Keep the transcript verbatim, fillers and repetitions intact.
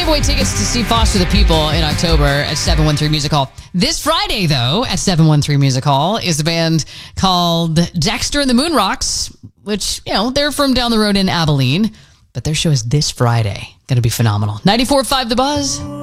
away tickets to see Foster the People in October at seven one three Music Hall. This Friday, though, at seven one three Music Hall is a band called Dexter and the Moon Rocks, which, you know, they're from down the road in Abilene. But their show is this Friday. Going to be phenomenal. ninety-four point five The Buzz.